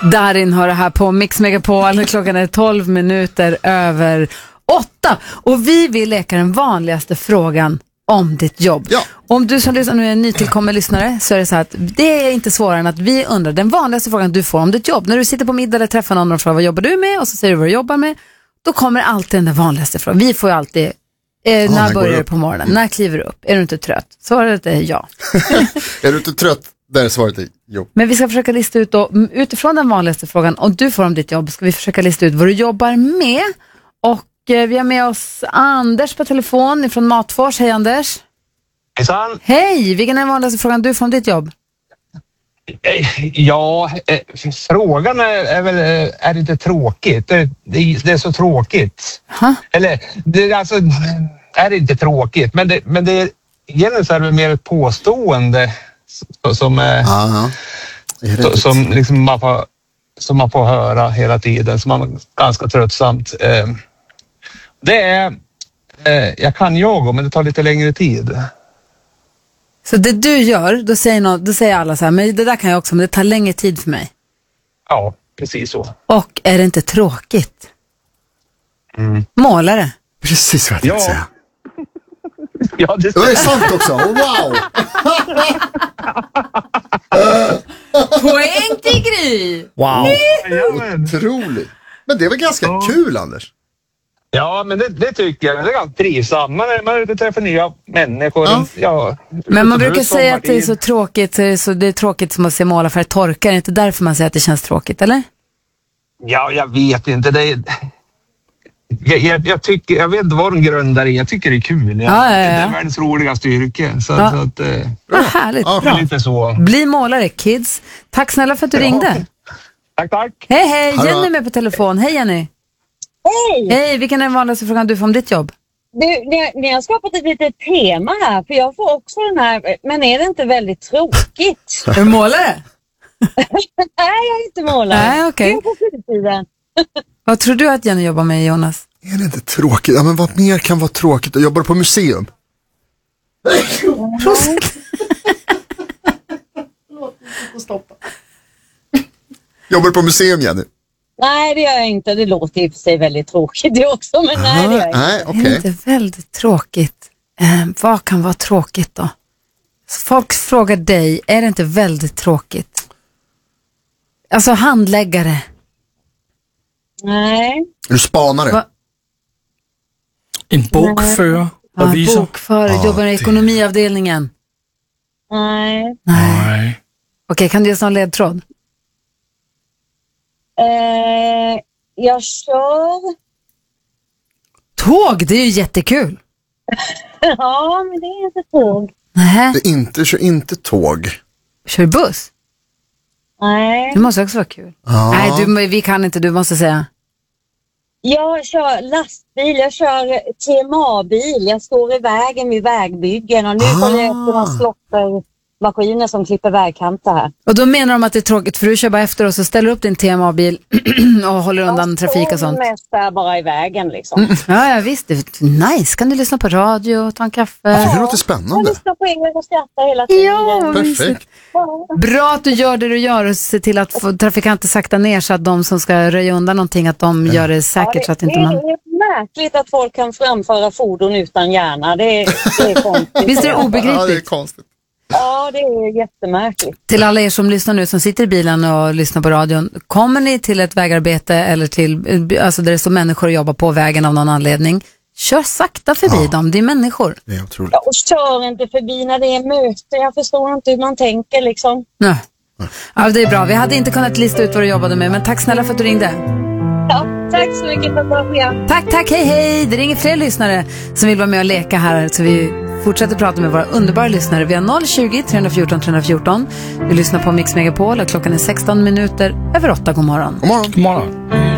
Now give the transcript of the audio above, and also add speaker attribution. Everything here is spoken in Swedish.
Speaker 1: Darin har det här på Mix Megapol. Klockan är 12 minuter över 8. Och vi vill leka den vanligaste frågan om ditt jobb.
Speaker 2: Ja.
Speaker 1: Om du som lyssnar nu är en nytillkommen lyssnare så är det så här att det är inte svårare än att vi undrar den vanligaste frågan du får om ditt jobb. När du sitter på middag eller träffar någon och frågar vad jobbar du med och så säger du vad du jobbar med, då kommer alltid den vanligaste frågan. Vi får ju alltid när börjar du på morgonen? När kliver du upp? Är du inte trött? Svaret är ja.
Speaker 2: Är du inte trött? Där är svaret är jo.
Speaker 1: Men vi ska försöka lista ut då, utifrån den vanligaste frågan och du får om ditt jobb, ska vi försöka lista ut vad du jobbar med. Och vi har med oss Anders på telefon från Matfors. Hej Anders.
Speaker 3: Hejsan.
Speaker 1: Hej, vilken är den vanligaste frågan du får om ditt jobb?
Speaker 3: Ja, frågan är väl, är det inte tråkigt? Det är så tråkigt. Eller, det är alltså, är det inte tråkigt? Men det är egentligen så är det mer ett påstående som liksom man får höra hela tiden, som man är ganska tröttsamt. Det är, jag kan yoga, men det tar lite längre tid.
Speaker 1: Så det du gör, då säger alla så här, men det där kan jag också, men det tar längre tid för mig.
Speaker 3: Ja, precis så.
Speaker 1: Och är det inte tråkigt? Målare.
Speaker 2: Precis vad jag tänkte säga.
Speaker 3: Ja, det
Speaker 2: är sant också. Wow!
Speaker 1: Poäng till Gry!
Speaker 2: Wow! Otroligt. Men det var ganska kul, Anders.
Speaker 3: Ja, men det tycker jag. Det är ganska trivsamt. Man är ute och träffar nya människor. Ja,
Speaker 1: men man brukar säga att det är så tråkigt, så det är tråkigt som att se målarfärg torka. Är det inte därför man säger att det känns tråkigt, eller?
Speaker 3: Ja, jag vet inte. Det är... Jag vet inte vad de grundar i. Jag tycker det är kul. Ja. Det är världens roligaste yrke. Så att,
Speaker 1: härligt, bra.
Speaker 3: Lite så.
Speaker 1: Bli målare, kids. Tack snälla för att du ringde.
Speaker 3: Tack.
Speaker 1: Hej. Jenny är med på telefon. Hej Jenny. Hej, vilken är den vanligaste frågan du får om ditt jobb?
Speaker 4: Ni har skapat ett litet tema här, för jag får också den här, men är det inte väldigt tråkigt?
Speaker 1: Är du målare?
Speaker 4: Nej, jag är inte målare.
Speaker 1: Nej, okej.
Speaker 4: Jag är på fritiden.
Speaker 1: Vad tror du att Jenny jobbar med, Jonas?
Speaker 2: Är det inte tråkigt? Ja, men vad mer kan vara tråkigt? Jag jobbar på museum.
Speaker 1: Låt mig stoppa.
Speaker 2: Jobbar på museum, Jenny?
Speaker 4: Nej, det gör jag inte. Det låter i och för sig väldigt tråkigt det också, men nej, det gör jag inte.
Speaker 2: Nej, okay.
Speaker 1: Det är inte väldigt tråkigt. Vad kan vara tråkigt då? Så folk frågar dig, är det inte väldigt tråkigt? Alltså handläggare.
Speaker 4: Nej.
Speaker 2: Är du spanare?
Speaker 5: En bokförare.
Speaker 1: Bokförare, jobbar i ekonomiavdelningen.
Speaker 4: Nej.
Speaker 1: Okej, kan du ge sån ledtråd?
Speaker 4: Jag kör.
Speaker 1: Tåg, det är ju jättekul.
Speaker 4: Ja, men det är inte tåg.
Speaker 1: Nej.
Speaker 2: Kör inte tåg.
Speaker 1: Kör buss?
Speaker 4: Nej.
Speaker 1: Det måste också vara kul. Nej, vi kan inte, du måste säga.
Speaker 4: Jag kör lastbil, jag kör TMA-bil. Jag står i vägen vid vägbyggen och nu håller jag efter några slottermaskiner som klipper vägkanter här. Och
Speaker 1: då menar de att det är tråkigt för du kör bara efter oss och ställer upp din TMA-bil och håller undan trafik och sånt.
Speaker 4: Jag mest där bara i vägen liksom.
Speaker 1: Ja, visst. Nice. Kan du lyssna på radio och ta en kaffe?
Speaker 2: Det låter spännande.
Speaker 4: Jag lyssnar på er och skrattar hela tiden.
Speaker 1: Ja,
Speaker 2: perfekt.
Speaker 1: Bra att du gör det du gör och ser till att få trafikanter sakta ner så att de som ska röja undan någonting, att de gör det säkert så att inte man...
Speaker 4: Det är märkligt att folk kan framföra fordon utan hjärna. Det är konstigt.
Speaker 1: Visst är det obegripligt?
Speaker 2: Ja, det är konstigt.
Speaker 4: Ja, det är jättemärkligt.
Speaker 1: Till alla er som lyssnar nu, som sitter i bilen och lyssnar på radion, kommer ni till ett vägarbete eller till, alltså där det står människor och jobbar på vägen av någon anledning, kör sakta förbi dem, det är människor.
Speaker 2: Det är otroligt.
Speaker 4: Ja, och kör inte förbi när det är möte, jag förstår inte hur man tänker liksom.
Speaker 1: Nej. Ja, det är bra, vi hade inte kunnat lista ut vad du jobbade med, men tack snälla för att du ringde.
Speaker 4: Ja, tack så mycket för att du var.
Speaker 1: Tack, hej. Det ringer fler lyssnare som vill vara med och leka här, så vi fortsätter prata med våra underbara lyssnare. Vi har 020-314-314. Vi lyssnar på Mix Megapol och klockan är 16 minuter över 8. God morgon.
Speaker 2: God morgon.